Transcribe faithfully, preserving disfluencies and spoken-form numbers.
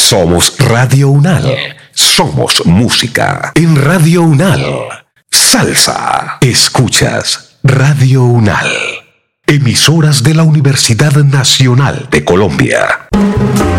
Somos Radio Unal. Somos música. En Radio Unal. Salsa. Escuchas Radio Unal. Emisoras de la Universidad Nacional de Colombia.